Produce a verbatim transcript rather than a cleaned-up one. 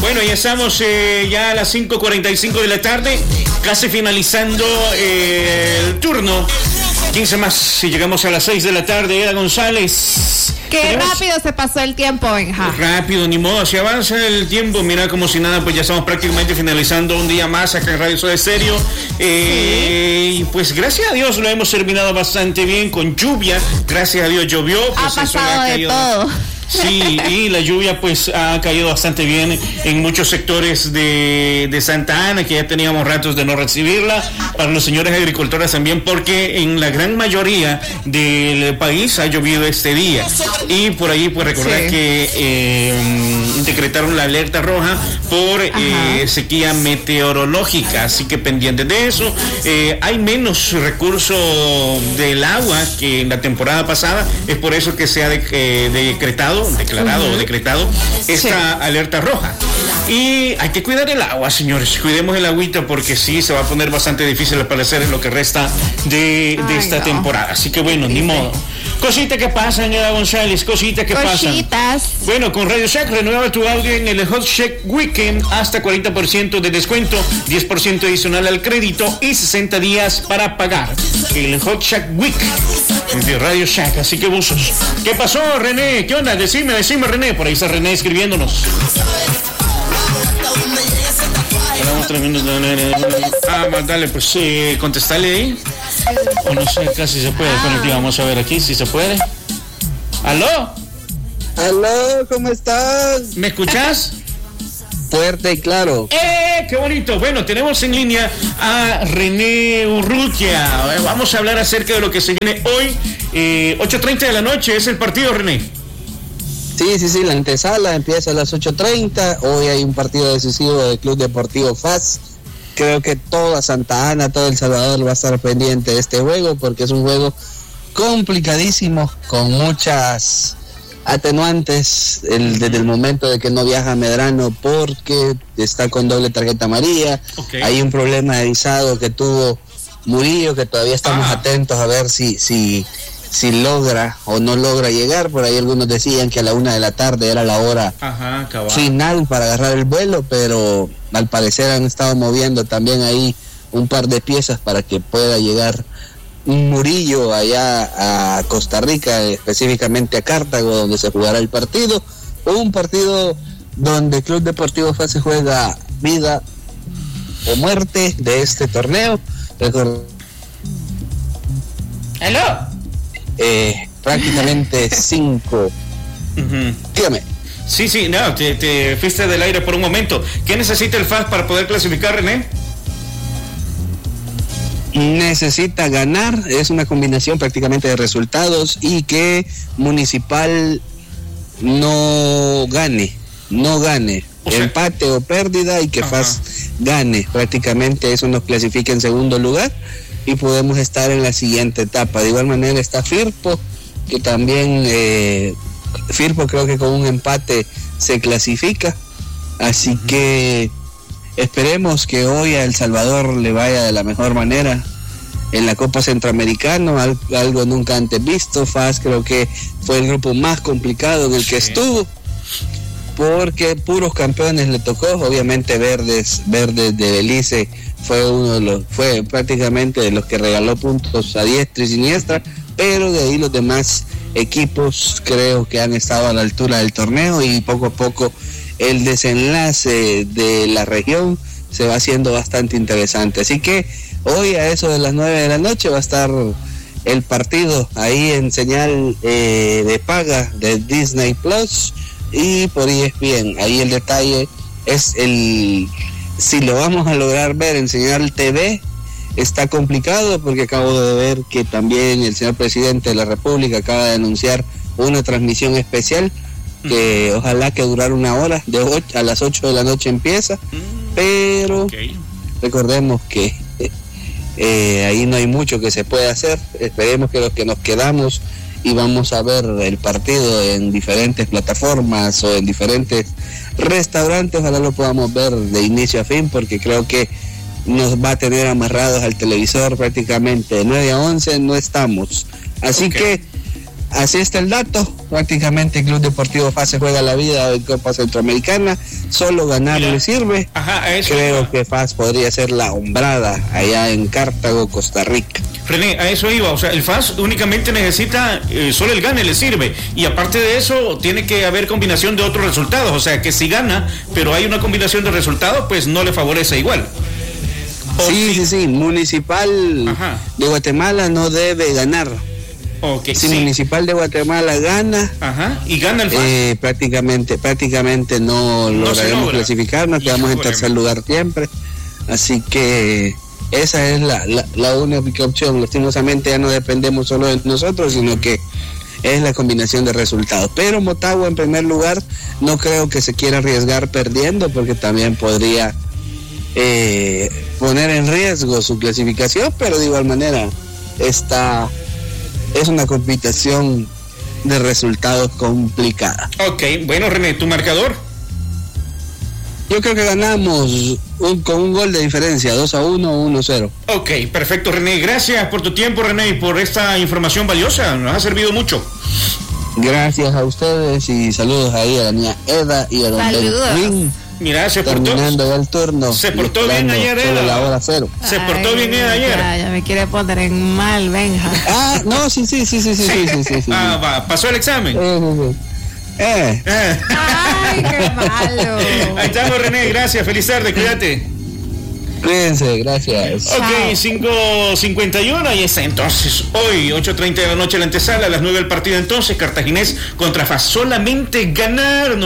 Bueno, ya estamos eh, ya a las cinco cuarenta y cinco de la tarde, casi finalizando eh, el turno. quince más, si llegamos a las seis de la tarde, Eda González. Qué ¿Tenemos? rápido se pasó el tiempo, Benja. Rápido, ni modo, si avanza el tiempo, mira como si nada, pues ya estamos prácticamente finalizando un día más acá en Radio Soda Stereo. Eh, sí. Y pues gracias a Dios lo hemos terminado bastante bien, con lluvia, gracias a Dios llovió. Pues ha pasado de caído... todo. Sí, y la lluvia pues ha caído bastante bien en muchos sectores de, de Santa Ana, que ya teníamos ratos de no recibirla, para los señores agricultores también, porque en la gran mayoría del país ha llovido este día. Y por ahí pues recordar sí. que eh, decretaron la alerta roja por eh, sequía meteorológica, así que pendientes de eso. Eh, hay menos recurso del agua que en la temporada pasada, es por eso que se ha de, eh, decretado declarado uh-huh. o decretado esta sí. alerta roja. Y hay que cuidar el agua, señores, cuidemos el agüita, porque sí, se va a poner bastante difícil al parecer en lo que resta de, de esta no. temporada, así que bueno, sí, ni sí. modo. Cositas que pasan, Eda González, cositas que Cositas. pasan. Bueno, con Radio Shack, renueva tu audio en el Hot Shack Weekend, hasta cuarenta por ciento de descuento, diez por ciento adicional al crédito y sesenta días para pagar. El Hot Shack Week de Radio Shack, así que buzos. ¿Qué pasó, René? ¿Qué onda? Decime, decime, René. Por ahí está René escribiéndonos. Ah, dale, pues eh, contestale ahí. O no sé, casi se puede. Ah. Vamos a ver aquí si se puede. ¿Aló? ¿Aló? ¿Cómo estás? ¿Me escuchás? Fuerte y claro. ¡Eh! ¡Qué bonito! Bueno, tenemos en línea a René Urrutia. Vamos a hablar acerca de lo que se viene hoy. Eh, ocho treinta de la noche es el partido, René. Sí, sí, sí, la antesala empieza a las ocho treinta. Hoy hay un partido decisivo del Club Deportivo F A S. Creo que toda Santa Ana, todo El Salvador va a estar pendiente de este juego, porque es un juego complicadísimo, con muchas atenuantes el, desde el momento de que no viaja Medrano, porque está con doble tarjeta amarilla. Okay. Hay un problema de visado que tuvo Murillo, que todavía estamos ah. atentos a ver si... si si logra o no logra llegar. Por ahí algunos decían que a la una de la tarde era la hora Ajá, final para agarrar el vuelo, pero al parecer han estado moviendo también ahí un par de piezas para que pueda llegar un Murillo allá a Costa Rica, específicamente a Cartago, donde se jugará el partido, un partido donde el Club Deportivo F A S se juega vida o muerte de este torneo. Record... ¿Aló? Eh, prácticamente cinco. Uh-huh. Dígame. Sí, sí, no, te, te fuiste del aire por un momento. ¿Qué necesita el F A S para poder clasificar, René? Necesita ganar, es una combinación prácticamente de resultados, y que Municipal no gane, no gane, o sea, empate o pérdida, y que Ajá. F A S gane. Prácticamente eso nos clasifica en segundo lugar y podemos estar en la siguiente etapa. De igual manera está Firpo, que también eh, Firpo creo que con un empate se clasifica, así uh-huh. que esperemos que hoy a El Salvador le vaya de la mejor manera en la Copa Centroamericana, algo nunca antes visto. F A S creo que fue el grupo más complicado en el que sí. estuvo, porque puros campeones le tocó. Obviamente Verdes, Verdes de Belice fue uno de los, fue prácticamente de los que regaló puntos a diestra y siniestra, pero de ahí los demás equipos creo que han estado a la altura del torneo, y poco a poco el desenlace de la región se va haciendo bastante interesante. Así que hoy a eso de las nueve de la noche va a estar el partido ahí en señal eh, de paga de Disney Plus y por E S P N. Ahí el detalle es el si lo vamos a lograr ver en señal T V. Está complicado, porque acabo de ver que también el señor presidente de la República acaba de anunciar una transmisión especial que mm. ojalá que durara una hora, de ocho, a las ocho de la noche empieza, mm. pero okay. recordemos que eh, ahí no hay mucho que se pueda hacer. Esperemos que los que nos quedamos y vamos a ver el partido en diferentes plataformas o en diferentes restaurantes, ojalá lo podamos ver de inicio a fin, porque creo que nos va a tener amarrados al televisor prácticamente de nueve a once, no estamos. Así okay. que así está el dato. Prácticamente el Club Deportivo F A S se juega la vida en Copa Centroamericana. Solo ganar Mira. le sirve. Ajá, eso Creo iba. que F A S podría ser la hombrada allá en Cartago, Costa Rica. René, a eso iba. O sea, el F A S únicamente necesita, eh, solo el gane le sirve. Y aparte de eso, tiene que haber combinación de otros resultados. O sea, que si gana, pero hay una combinación de resultados, pues no le favorece igual. Sí, sí, sí, Municipal Ajá. de Guatemala no debe ganar. Okay, si sí. Municipal de Guatemala gana, Ajá. y gana el F A S, eh, prácticamente, prácticamente no, no lograremos clasificarnos, quedamos en tercer lugar siempre. Así que esa es la, la, la única opción. Lastimosamente ya no dependemos solo de nosotros, sino que es la combinación de resultados. Pero Motagua en primer lugar, no creo que se quiera arriesgar perdiendo, porque también podría eh, poner en riesgo su clasificación, pero de igual manera está es una competición de resultados complicada. Ok, bueno, René, ¿tu marcador? Yo creo que ganamos un, con un gol de diferencia, dos a uno o uno a cero. Ok, perfecto, René. Gracias por tu tiempo, René, y por esta información valiosa. Nos ha servido mucho. Gracias a ustedes y saludos ahí a la niña Eda y a don Benjamín. Mira, se portó. Terminando el turno. Se portó bien ayer, Eda. La hora cero. Se portó Ay, bien Eda ayer. Ya, ya me quiere poner en mal, Benja. Ah, no, sí, sí, sí, sí, sí, sí, sí, sí, sí. Ah, va, pasó el examen. Eh, sí, sí. Eh. Eh. Ay, qué malo. Ahí estamos, René, gracias, feliz tarde, cuídate. Cuídense, gracias. Ok, cinco cincuenta y uno, ahí está entonces. Hoy, ocho treinta de la noche la antesala, a las nueve el partido entonces, Cartaginés contra F A S. Solamente ganar.